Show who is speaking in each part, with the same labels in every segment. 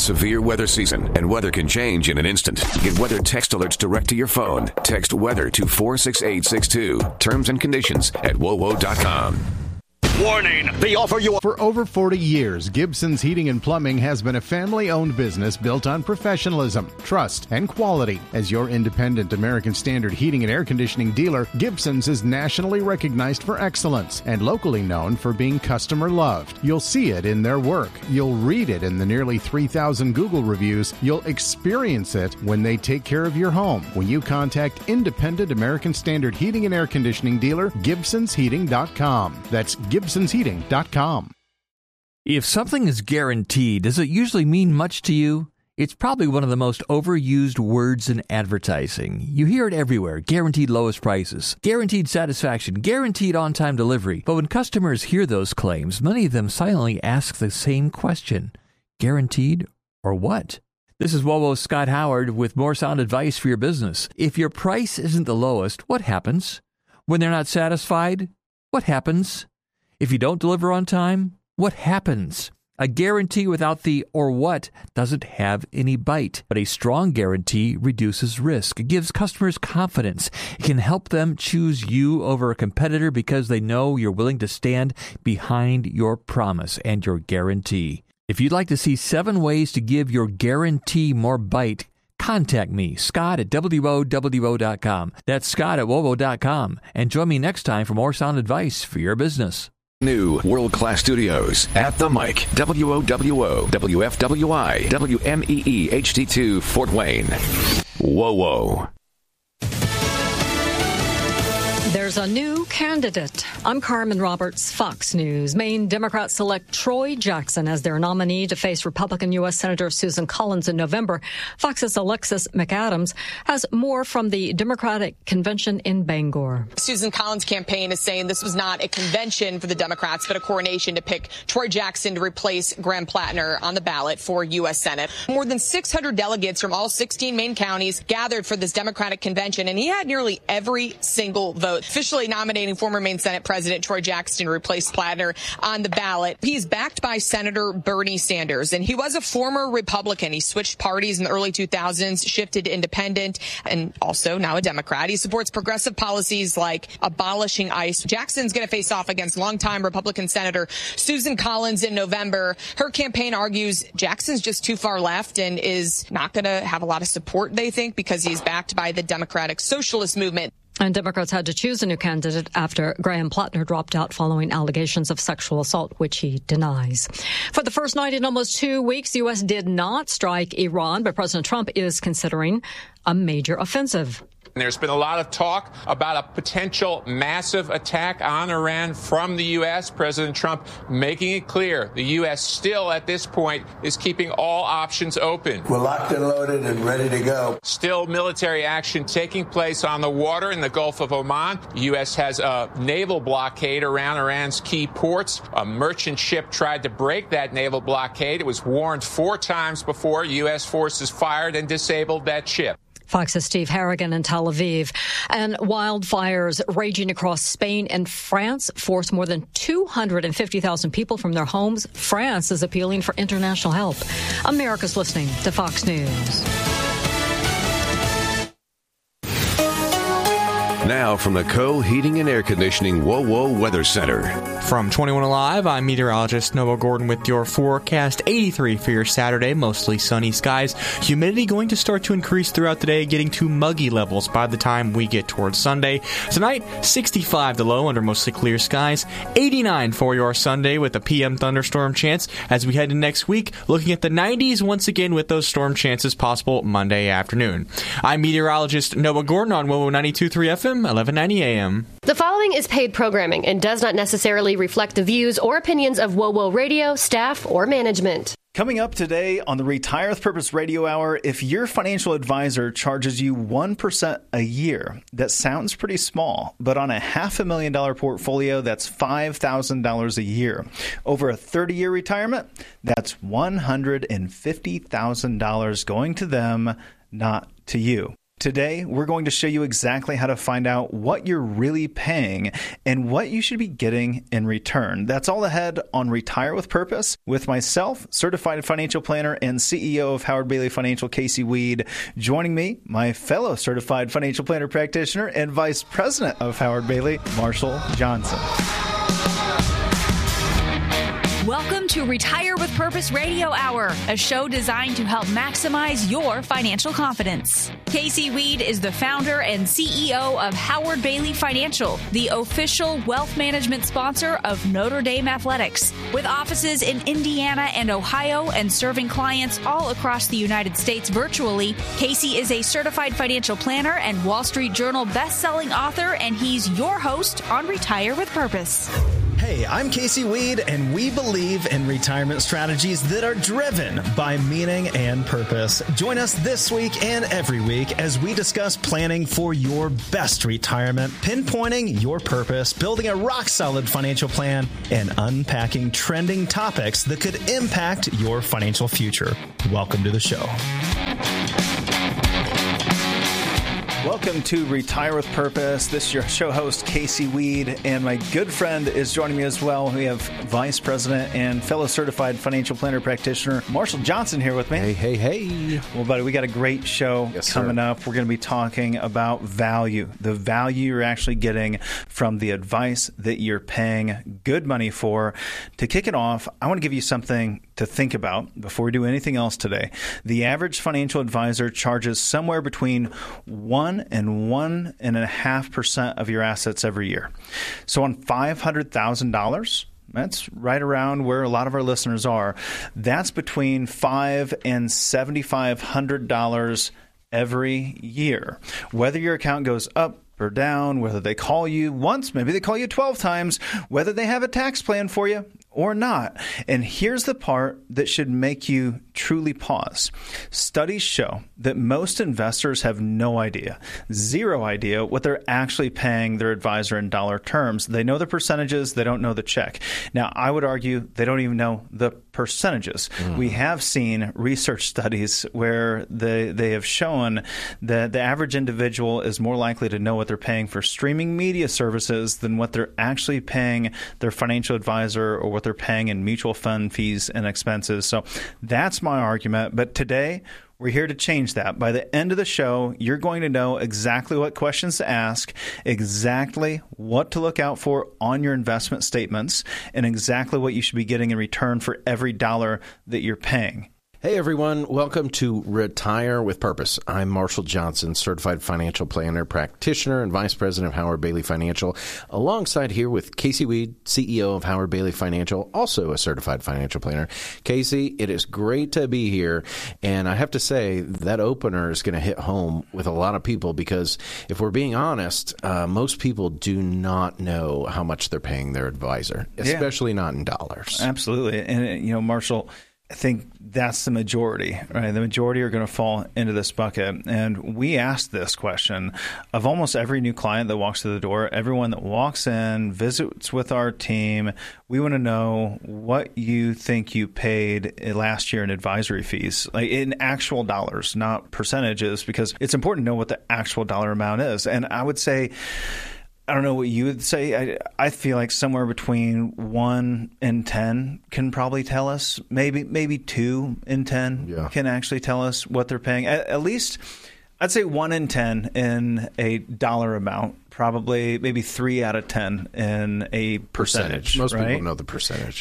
Speaker 1: severe weather season, and weather can change in an instant. Get weather text alerts direct to your phone. Text weather to 46862. Terms and conditions at wowo.com.
Speaker 2: Warning, the offer you...
Speaker 3: For over 40 years, Gibson's Heating and Plumbing has been a family-owned business built on professionalism, trust, and quality. As your independent American Standard heating and air conditioning dealer, Gibson's is nationally recognized for excellence and locally known for being customer-loved. You'll see it in their work. You'll read it in the nearly 3,000 Google reviews. You'll experience it when they take care of your home. When you contact independent American Standard heating and air conditioning dealer, Gibson'sHeating.com. That's Gibson'sHeating.com.
Speaker 4: If something is guaranteed, does it usually mean much to you? It's probably one of the most overused words in advertising. You hear it everywhere. Guaranteed lowest prices, guaranteed satisfaction, guaranteed on-time delivery. But when customers hear those claims, many of them silently ask the same question. Guaranteed or what? This is WOWO's Scott Howard with more sound advice for your business. If your price isn't the lowest, what happens? When they're not satisfied, what happens? If you don't deliver on time, what happens? A guarantee without the or what doesn't have any bite, but a strong guarantee reduces risk. It gives customers confidence. It can help them choose you over a competitor because they know you're willing to stand behind your promise and your guarantee. If you'd like to see 7 ways to give your guarantee more bite, contact me, Scott at WOWO.com. That's Scott at WOWO.com. And join me next time for more sound advice for your business.
Speaker 1: New world-class studios at the mic. WOWO, WFWI, WMEE HD2 Fort Wayne. WOWO.
Speaker 5: There's a new candidate. I'm Carmen Roberts, Fox News. Maine Democrats select Troy Jackson as their nominee to face Republican U.S. Senator Susan Collins in November. Fox's Alexis McAdams has more from the Democratic convention in Bangor.
Speaker 6: Susan Collins' campaign is saying this was not a convention for the Democrats, but a coronation to pick Troy Jackson to replace Graham Plattner on the ballot for U.S. Senate. More than 600 delegates from all 16 Maine counties gathered for this Democratic convention, and he had nearly every single vote, officially nominating former Maine Senate President Troy Jackson to replace Plattner on the ballot. He's backed by Senator Bernie Sanders, and he was a former Republican. He switched parties in the early 2000s, shifted to independent, and also now a Democrat. He supports progressive policies like abolishing ICE. Jackson's going to face off against longtime Republican Senator Susan Collins in November. Her campaign argues Jackson's just too far left and is not going to have a lot of support, they think, because he's backed by the Democratic Socialist movement.
Speaker 5: And Democrats had to choose a new candidate after Graham Plattner dropped out following allegations of sexual assault, which he denies. For the first night in almost 2 weeks, the U.S. did not strike Iran, but President Trump is considering a major offensive.
Speaker 7: There's been a lot of talk about a potential massive attack on Iran from the U.S. President Trump making it clear the U.S. still at this point is keeping all options open.
Speaker 8: We're locked and loaded and ready to go.
Speaker 7: Still military action taking place on the water in the Gulf of Oman. The U.S. has a naval blockade around Iran's key ports. A merchant ship tried to break that naval blockade. It was warned 4 times before U.S. forces fired and disabled that ship.
Speaker 5: Fox's Steve Harrigan in Tel Aviv. And wildfires raging across Spain and France forced more than 250,000 people from their homes. France is appealing for international help. America's listening to Fox News.
Speaker 1: Now from the Co-Heating and Air Conditioning WOWO Weather Center.
Speaker 9: From 21 Alive, I'm meteorologist Noah Gordon with your forecast. 83 for your Saturday, mostly sunny skies. Humidity going to start to increase throughout the day, getting to muggy levels by the time we get towards Sunday. Tonight, 65 the low under mostly clear skies. 89 for your Sunday with a PM thunderstorm chance. As we head into next week, looking at the 90s once again with those storm chances possible Monday afternoon. I'm meteorologist Noah Gordon on WOWO 92.3 FM. 1190 AM.
Speaker 10: The following is paid programming and does not necessarily reflect the views or opinions of WOWO Radio, staff, or management.
Speaker 11: Coming up today on the Retire with Purpose Radio Hour, if your financial advisor charges you 1% a year, that sounds pretty small, but on a $500,000 portfolio, that's $5,000 a year. Over a 30-year retirement, that's $150,000 going to them, not to you. Today, we're going to show you exactly how to find out what you're really paying and what you should be getting in return. That's all ahead on Retire with Purpose with myself, certified financial planner and CEO of Howard Bailey Financial, Casey Weed. Joining me, my fellow certified financial planner practitioner and vice president of Howard Bailey, Marshall Johnson.
Speaker 12: Welcome to Retire with Purpose Radio Hour, a show designed to help maximize your financial confidence. Casey Weed is the founder and CEO of Howard Bailey Financial, the official wealth management sponsor of Notre Dame Athletics. With offices in Indiana and Ohio and serving clients all across the United States virtually, Casey is a certified financial planner and Wall Street Journal best-selling author, and he's your host on Retire with Purpose.
Speaker 13: Hey, I'm Casey Weed, and we believe in retirement strategies that are driven by meaning and purpose. Join us this week and every week as we discuss planning for your best retirement, pinpointing your purpose, building a rock-solid financial plan, and unpacking trending topics that could impact your financial future. Welcome to the show.
Speaker 11: Welcome to Retire with Purpose. This is your show host, Casey Weed, and my good friend is joining me as well. We have Vice President and fellow certified financial planner practitioner, Marshall Johnson, here with me.
Speaker 14: Hey.
Speaker 11: Well, buddy, we got a great show coming up. We're going to be talking about value, the value you're actually getting from the advice that you're paying good money for. To kick it off, I want to give you something to think about before we do anything else today. The average financial advisor charges somewhere between 1 and 1.5% of your assets every year. So on $500,000, that's right around where a lot of our listeners are. That's between $500 and $7,500 every year. Whether your account goes up or down, whether they call you once, maybe they call you 12 times, whether they have a tax plan for you or not. And here's the part that should make you truly pause. Studies show that most investors have no idea, zero idea what they're actually paying their advisor in dollar terms. They know the percentages, they don't know the check. Now, I would argue they don't even know the percentages. We have seen research studies where they have shown that the average individual is more likely to know what they're paying for streaming media services than what they're actually paying their financial advisor or what they're paying in mutual fund fees and expenses. So that's my argument. But today, we're here to change that. By the end of the show, you're going to know exactly what questions to ask, exactly what to look out for on your investment statements, and exactly what you should be getting in return for every dollar that you're paying.
Speaker 14: Hey, everyone. Welcome to Retire with Purpose. I'm Marshall Johnson, certified financial planner, practitioner, and vice president of Howard Bailey Financial, alongside here with Casey Weed, CEO of Howard Bailey Financial, also a certified financial planner. Casey, it is great to be here, and I have to say that opener is going to hit home with a lot of people because if we're being honest, most people do not know how much they're paying their advisor, especially not in dollars.
Speaker 11: Absolutely. And, Marshall, I think that's the majority, right? The majority are going to fall into this bucket. And we asked this question of almost every new client that walks through the door, everyone that walks in, visits with our team. We want to know what you think you paid last year in advisory fees, like in actual dollars, not percentages, because it's important to know what the actual dollar amount is. And I would say, I don't know what you would say. I feel like somewhere between 1 and 10 can probably tell us. Maybe 2 and 10 can actually tell us what they're paying. At least, I'd say 1 in 10 in a dollar amount. Probably maybe 3 out of 10 in a percentage.
Speaker 14: Most
Speaker 11: right?
Speaker 14: people know the percentage.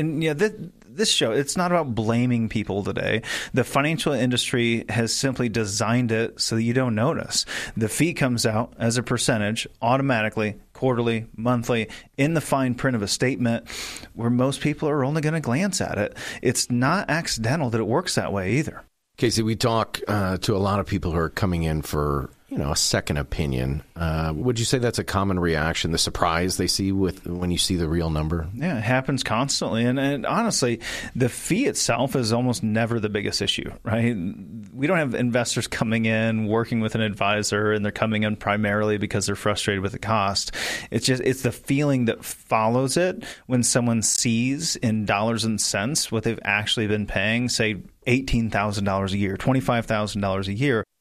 Speaker 11: This show, it's not about blaming people today. The financial industry has simply designed it so that you don't notice. The fee comes out as a percentage automatically, quarterly, monthly, in the fine print of a statement where most people are only going to glance at it. It's not accidental that it works that way either.
Speaker 14: Casey, we talk to a lot of people who are coming in for a second opinion. Would you say that's a common reaction, the surprise they see when you see the real number?
Speaker 11: Yeah, it happens constantly. And honestly, the fee itself is almost never the biggest issue, right? We don't have investors coming in, working with an advisor, and they're coming in primarily because they're frustrated with the cost. It's the feeling that follows it when someone sees in dollars and cents what they've actually been paying, say $18,000 a year, $25,000 a year.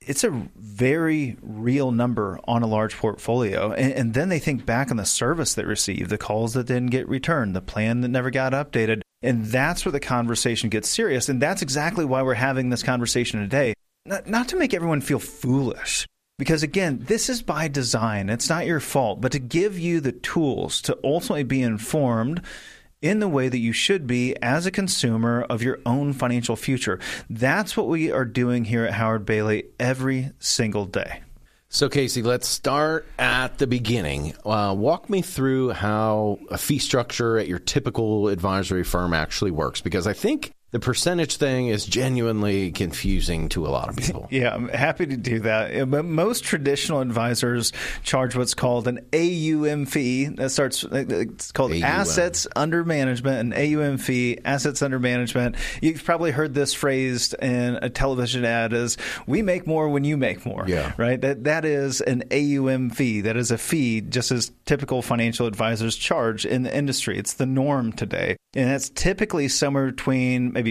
Speaker 11: it's a very real number on a large portfolio. And then they think back on the service they received, the calls that didn't get returned, the plan that never got updated. And that's where the conversation gets serious. And that's exactly why we're having this conversation today. Not to make everyone feel foolish, because, again, this is by design. It's not your fault, but to give you the tools to ultimately be informed in the way that you should be as a consumer of your own financial future. That's what we are doing here at Howard Bailey every single day.
Speaker 14: So, Casey, let's start at the beginning. Walk me through how a fee structure at your typical advisory firm actually works, because I think the percentage thing is genuinely confusing to a lot of people.
Speaker 11: Yeah, I'm happy to do that. But most traditional advisors charge what's called an AUM fee. It's called AUM. Assets Under Management, an AUM fee, Assets Under Management. You've probably heard this phrased in a television ad as, we make more when you make more, right? That is an AUM fee. That is a fee just as typical financial advisors charge in the industry. It's the norm today. And it's typically somewhere between maybe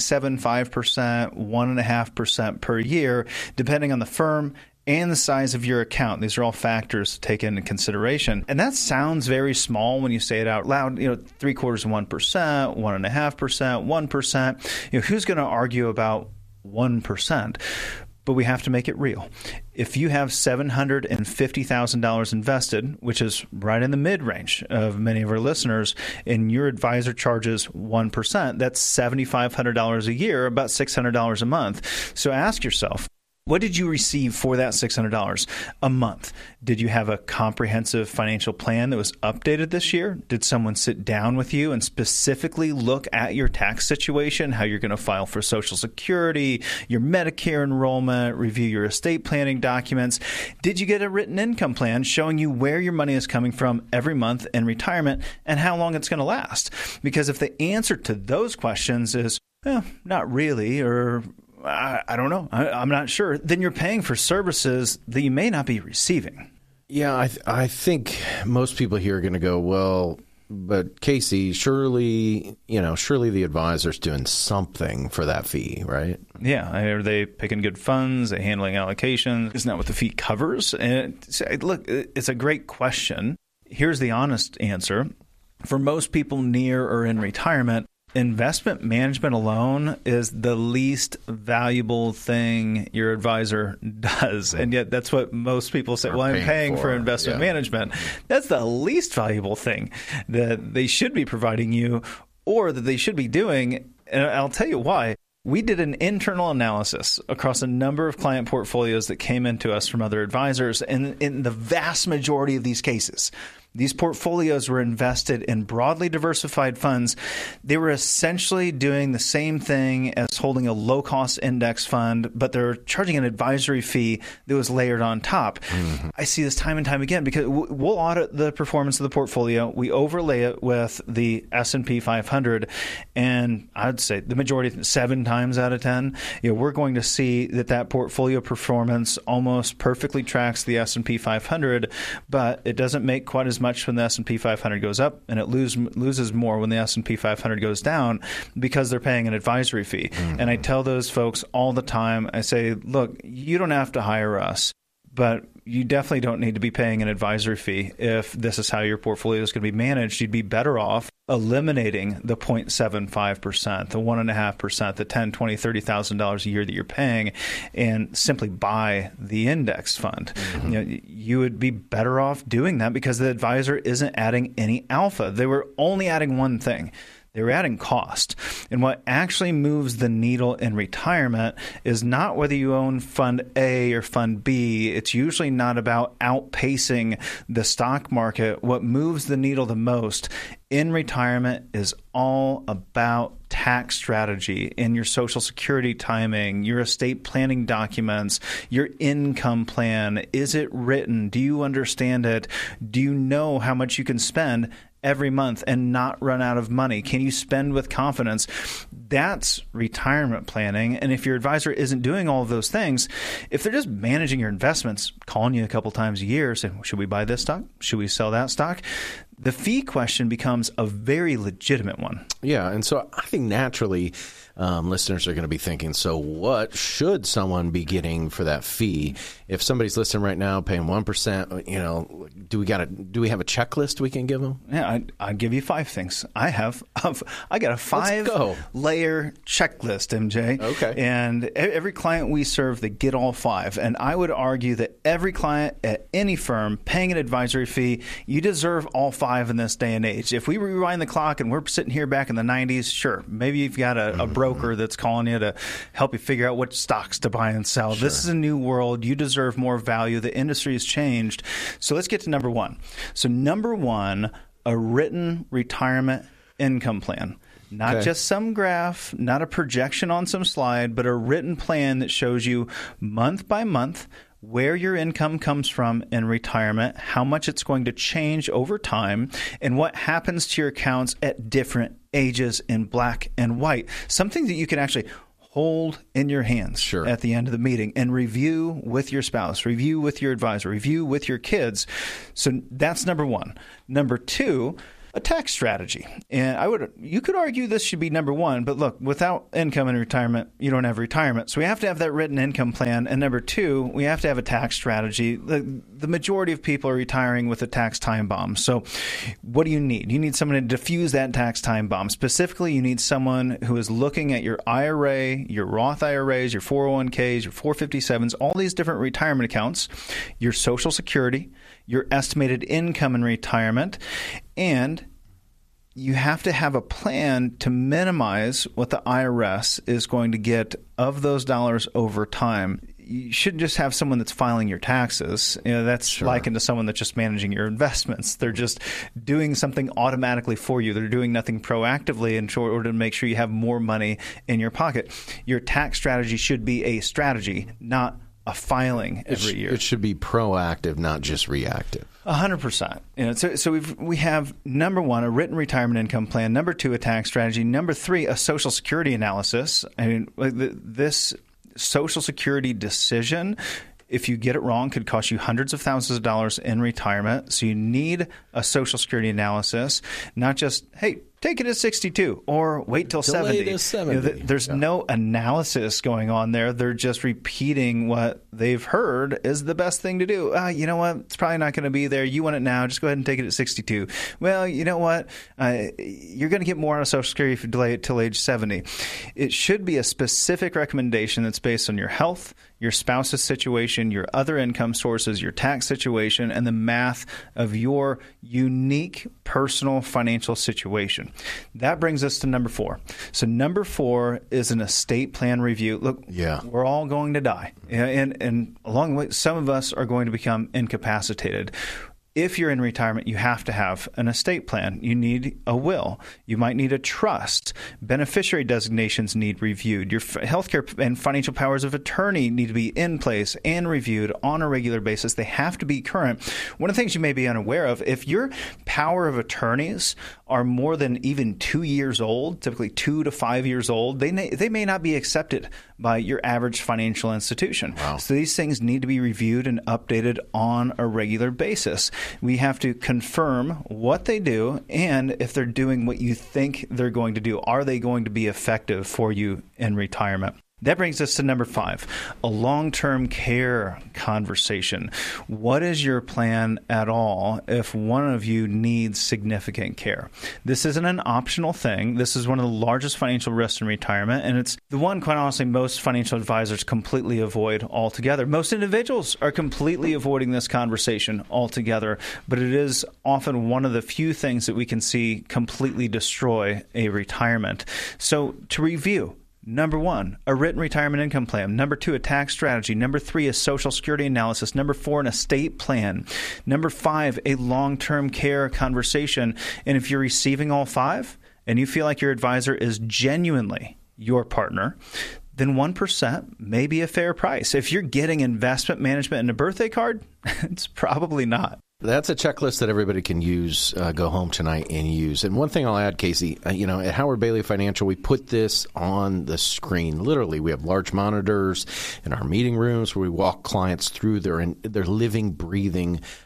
Speaker 11: 0.75%, 1.5% per year, depending on the firm and the size of your account. These are all factors to take into consideration. And that sounds very small when you say it out loud, 0.75% 1%, 1.5%, 1%. Who's going to argue about 1%? But we have to make it real. If you have $750,000 invested, which is right in the mid-range of many of our listeners, and your advisor charges 1%, that's $7,500 a year, about $600 a month. So ask yourself, what did you receive for that $600 a month? Did you have a comprehensive financial plan that was updated this year? Did someone sit down with you and specifically look at your tax situation, how you're going to file for Social Security, your Medicare enrollment, review your estate planning documents? Did you get a written income plan showing you where your money is coming from every month in retirement and how long it's going to last? Because if the answer to those questions is, not really, or I don't know, I'm not sure, then you're paying for services that you may not be receiving.
Speaker 14: Yeah, I think most people here are going to go, well, but Casey, surely the advisor's doing something for that fee, right?
Speaker 11: Yeah. Are they picking good funds? Are they handling allocations? Isn't that what the fee covers? And look, it's a great question. Here's the honest answer. For most people near or in retirement, investment management alone is the least valuable thing your advisor does. And yet that's what most people say, well, I'm paying for investment management. That's the least valuable thing that they should be providing you or that they should be doing. And I'll tell you why. We did an internal analysis across a number of client portfolios that came into us from other advisors. And in the vast majority of these cases, these portfolios were invested in broadly diversified funds. They were essentially doing the same thing as holding a low-cost index fund, but they're charging an advisory fee that was layered on top. Mm-hmm. I see this time and time again because we'll audit the performance of the portfolio. We overlay it with the S&P 500, and I'd say the majority, 7 times out of 10, we're going to see that portfolio performance almost perfectly tracks the S&P 500, but it doesn't make quite as much when the S&P 500 goes up, and it loses more when the S&P 500 goes down because they're paying an advisory fee. Mm-hmm. And I tell those folks all the time, I say, look, you don't have to hire us, but you definitely don't need to be paying an advisory fee if this is how your portfolio is going to be managed. You'd be better off eliminating the 0.75%, the 1.5%, the $10,000, $20,000, $30,000 a year that you're paying, and simply buy the index fund. Mm-hmm. You would be better off doing that because the advisor isn't adding any alpha. They were only adding one thing. They were adding cost. And what actually moves the needle in retirement is not whether you own Fund A or Fund B. It's usually not about outpacing the stock market. What moves the needle the most in retirement is all about tax strategy and your Social Security timing, your estate planning documents, your income plan. Is it written? Do you understand it? Do you know how much you can spend every month and not run out of money? Can you spend with confidence? That's retirement planning. And if your advisor isn't doing all of those things, if they're just managing your investments, calling you a couple times a year, saying, should we buy this stock? Should we sell that stock? The fee question becomes a very legitimate one.
Speaker 14: Yeah. And so I think naturally listeners are going to be thinking, so what should someone be getting for that fee? If somebody's listening right now paying 1%, do we have a checklist we can give them?
Speaker 11: Yeah, I'd give you 5 things. I got a 5-layer checklist, MJ.
Speaker 14: Okay.
Speaker 11: And every client we serve, they get all 5. And I would argue that every client at any firm paying an advisory fee, you deserve all 5 in this day and age. If we rewind the clock and we're sitting here back in the 90s, sure, maybe you've got a broker that's calling you to help you figure out which stocks to buy and sell. Sure. This is a new world. You deserve more value. The industry has changed. So let's get to number 1. So number 1, a written retirement income plan. Not just some graph, not a projection on some slide, but a written plan that shows you month by month where your income comes from in retirement, how much it's going to change over time, and what happens to your accounts at different ages in black and white. Something that you can actually hold in your hands at the end of the meeting and review with your spouse, review with your advisor, review with your kids. So that's number 1. Number 2, a tax strategy. And you could argue this should be number 1, but look, without income in retirement, you don't have retirement. So we have to have that written income plan. And number 2, we have to have a tax strategy. The majority of people are retiring with a tax time bomb. So what do you need? You need someone to diffuse that tax time bomb. Specifically, you need someone who is looking at your IRA, your Roth IRAs, your 401ks, your 457s, all these different retirement accounts, your Social Security, your estimated income in retirement, and you have to have a plan to minimize what the IRS is going to get of those dollars over time. You shouldn't just have someone that's filing your taxes. That's likened to someone that's just managing your investments. They're just doing something automatically for you. They're doing nothing proactively in order to make sure you have more money in your pocket. Your tax strategy should be a strategy, not a filing every year.
Speaker 14: It should be proactive, not just reactive.
Speaker 11: 100%. So we have number 1, a written retirement income plan. Number 2, a tax strategy. Number 3, a Social Security analysis. I mean, this Social Security decision, if you get it wrong, could cost you hundreds of thousands of dollars in retirement. So you need a Social Security analysis, not just, hey, take it at 62 or wait till 70. There's no analysis going on there. They're just repeating what they've heard is the best thing to do. You know what? It's probably not going to be there. You want it now. Just go ahead and take it at 62. Well, you know what? You're going to get more out of Social Security if you delay it till age 70. It should be a specific recommendation that's based on your health, your spouse's situation, your other income sources, your tax situation, and the math of your unique personal financial situation. That brings us to number 4. So number 4 is an estate plan review. Look, we're all going to die. And along the way, some of us are going to become incapacitated. If you're in retirement, you have to have an estate plan. You need a will. You might need a trust. Beneficiary designations need reviewed. Your healthcare and financial powers of attorney need to be in place and reviewed on a regular basis. They have to be current. One of the things you may be unaware of, if your power of attorneys are more than even 2 years old, typically 2 to 5 years old, they may not be accepted by your average financial institution. Wow. So these things need to be reviewed and updated on a regular basis. We have to confirm what they do and if they're doing what you think they're going to do. Are they going to be effective for you in retirement? That brings us to number 5, a long-term care conversation. What is your plan at all if one of you needs significant care? This isn't an optional thing. This is one of the largest financial risks in retirement, and it's the one, quite honestly, most financial advisors completely avoid altogether. Most individuals are completely avoiding this conversation altogether, but it is often one of the few things that we can see completely destroy a retirement. So to review, number 1, a written retirement income plan. Number 2, a tax strategy. Number 3, a Social Security analysis. Number 4, an estate plan. Number 5, a long-term care conversation. And if you're receiving all 5 and you feel like your advisor is genuinely your partner, then 1% may be a fair price. If you're getting investment management and a birthday card, it's probably not.
Speaker 14: That's a checklist that everybody can use, go home tonight and use. And one thing I'll add, Casey, at Howard Bailey Financial, we put this on the screen. Literally, we have large monitors in our meeting rooms where we walk clients through their living, breathing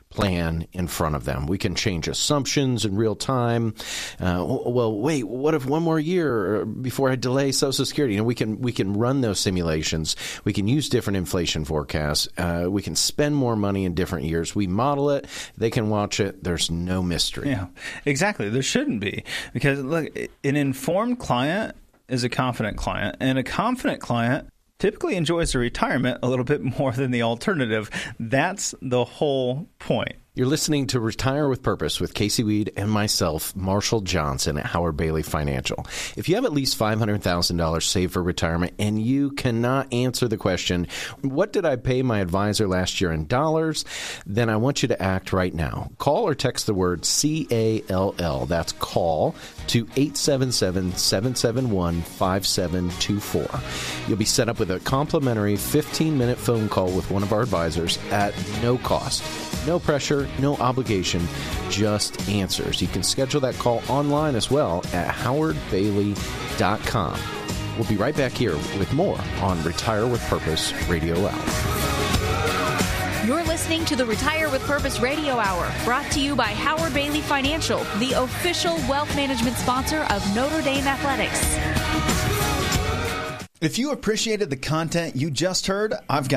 Speaker 14: plan in front of them. We can change assumptions in real time. Well, wait, what if one more year before I delay Social Security? We can run those simulations. We can use different inflation forecasts. We can spend more money in different years. We model it. They can watch it. There's no mystery.
Speaker 11: Yeah, exactly. There shouldn't be, because look, an informed client is a confident client, and a confident client typically enjoys their retirement a little bit more than the alternative. That's the whole point.
Speaker 14: You're listening to Retire with Purpose with Casey Weed and myself, Marshall Johnson at Howard Bailey Financial. If you have at least $500,000 saved for retirement and you cannot answer the question, what did I pay my advisor last year in dollars? Then I want you to act right now. Call or text the word CALL. That's call to 877-771-5724. You'll be set up with a complimentary 15-minute phone call with one of our advisors at no cost. No pressure, no obligation, just answers. You can schedule that call online as well at howardbailey.com. We'll be right back here with more on Retire with Purpose Radio Hour.
Speaker 12: You're listening to the Retire with Purpose Radio Hour, brought to you by Howard Bailey Financial, the official wealth management sponsor of Notre Dame Athletics.
Speaker 13: If you appreciated the content you just heard, I've got